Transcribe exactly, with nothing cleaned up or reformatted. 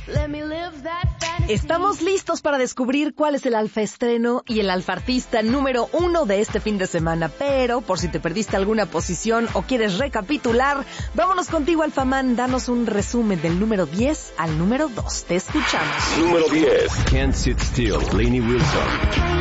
Estamos listos para descubrir cuál es el alfaestreno y el alfartista número uno de este fin de semana. Pero, por si te perdiste alguna posición o quieres recapitular, vámonos contigo, Alfamán. Danos un resumen del número diez al número dos. Te escuchamos. Número diez. Can't Sit Still, Lainey Wilson.